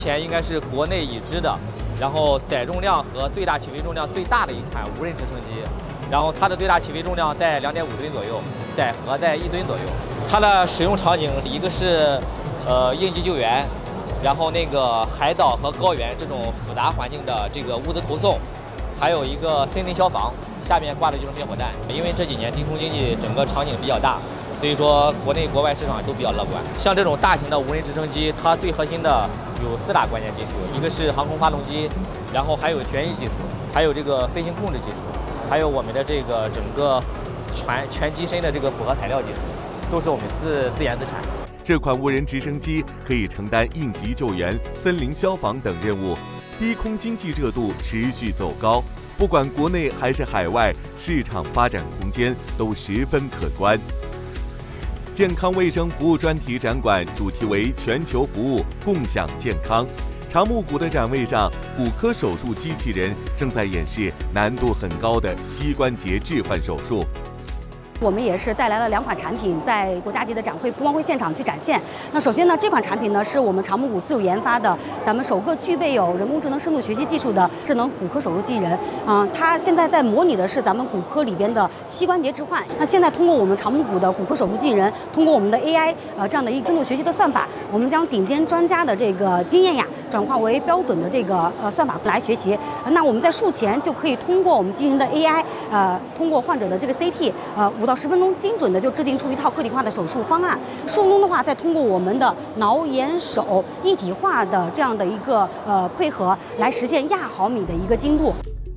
前应该是国内已知的，然后载重量和最大起飞重量最大的一款无人直升机，然后它的最大起飞重量在2.5吨左右，载荷在1吨左右。它的使用场景一个是应急救援，然后那个海岛和高原这种复杂环境的这个物资投送，还有一个森林消防，下面挂的就是灭火弹。因为这几年低空经济整个场景比较大，所以说国内国外市场都比较乐观。像这种大型的无人直升机，它最核心的有4大关键技术，一个是航空发动机，然后还有旋翼技术，还有这个飞行控制技术，还有我们的这个整个全机身的这个复合材料技术，都是我们自研自产。 这款无人直升机可以承担应急救援、森林消防等任务，低空经济热度持续走高，不管国内还是海外，市场发展空间都十分可观。健康卫生服务专题展馆主题为全球服务，共享健康。长木谷的展位上，骨科手术机器人正在演示难度很高的膝关节置换手术。 我们也是带来了2款产品，在国家级的展会冬奥会现场去展现。那首先呢，这款产品呢是我们长木谷自主研发的，咱们首个具备有人工智能深度学习技术的智能骨科手术机器人。它现在在模拟的是咱们骨科里边的膝关节置换。那现在通过我们长木谷的骨科手术机器人，通过我们的 AI 这样的一个深度学习的算法，我们将顶尖专家的这个经验呀，转化为标准的这个算法来学习。那我们在术前就可以通过我们机器人的 AI，通过患者的这个 CT， 5到10分钟精准的就制定出一套个体化的手术方案。术中的话，再通过我们的脑眼手一体化的这样的一个配合，来实现亚毫米的一个精度。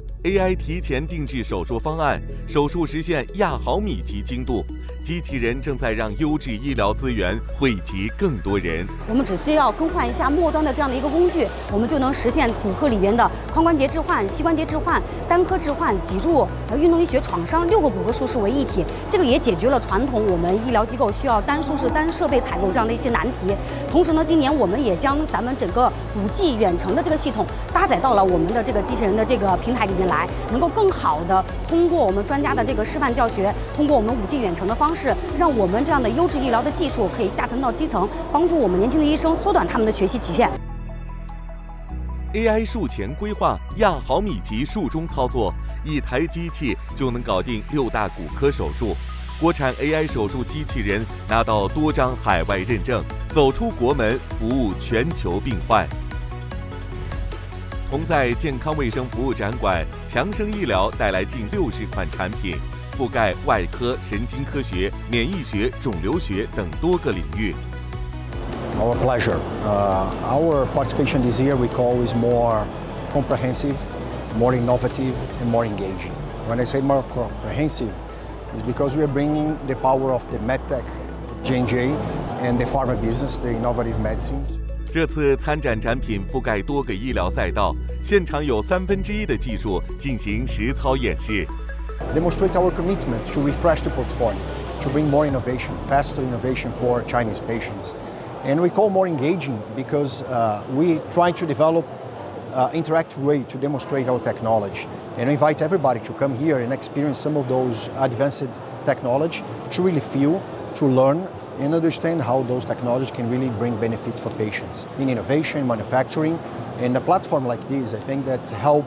AI 提前定制手术方案，手术实现亚毫米级精度。机器人正在让优质医疗资源惠及更多人。 我们只需要更换一下末端的这样的一个工具，我们就能实现骨科里边的髋关节置换、膝关节置换、单科置换、脊柱、运动医学创伤6个骨科术式为一体。这个也解决了传统我们医疗机构需要单术式、单设备采购这样的一些难题。同时呢，今年我们也将咱们整个5G 远程的这个系统搭载到了我们的这个机器人的这个平台里面来，能够更好的通过我们专家的这个示范教学，通过我们5G 远程的方式，让我们这样的优质医疗的技术可以下沉到基层，帮助我们年轻的医生缩短他们的学习期限。 AI 术前规划、亚毫米级术中操作，一台机器就能搞定6大骨科手术。国产 AI 手术机器人拿到多张海外认证，走出国门，服务全球病患。同在健康卫生服务展馆，强生医疗带来近60款产品，覆盖外科、神经科学、免疫学、肿瘤学等多个领域。 Our pleasure. Our participation this year we call is more comprehensive, more innovative, and more engaging. When I say more comprehensive, it's because we are bringing the power of the medtech, J&J, and the pharma business, the innovative medicines. 这次参展展品覆盖多个医疗赛道，现场有1/3的技术进行实操演示。 Demonstrate our commitment to refresh the portfolio, to bring more innovation, faster innovation for Chinese patients. And we call more engaging because we try to develop interactive way to demonstrate our technology and invite everybody to come here and experience some of those advanced technology to really feel, to learn, and understand how those technologies can really bring benefit for patients in innovation, manufacturing, and a platform like this, I think that help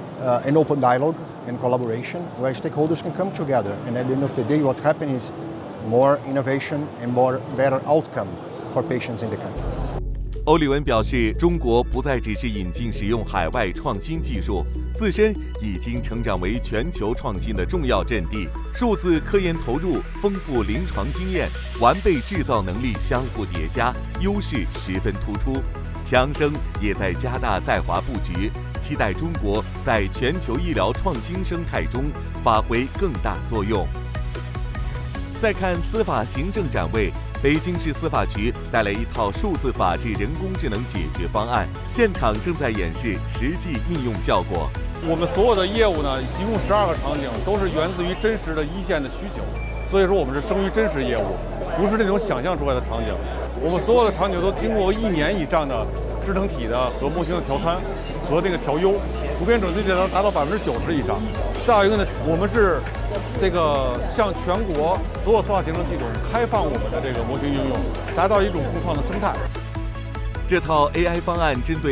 an open dialogue and collaboration where stakeholders can come together. And at the end of the day, what happens is more innovation and more better outcome for patients in the country. 欧利文表示，中国不再只是引进使用海外创新技术，自身已经成长为全球创新的重要阵地。数字科研投入、丰富临床经验、完备制造能力相互叠加，优势十分突出。强生也在加大在华布局，期待中国在全球医疗创新生态中发挥更大作用。再看司法行政展位。北京市司法局带来一套数字法治人工智能解决方案，现场正在演示实际应用效果。 我们所有的业务呢，一共12个场景，都是源自于真实的一线的需求，所以说我们是生于真实业务，不是那种想象出来的场景。我们所有的场景都经过1年以上的智能体的和模型的调参和那个调优，图片准确率能达到90%以上。再有一个呢，我们是这个向全国所有司法行政系统开放我们的这个模型应用，达到一种共创的生态。 这套 AI 方案针对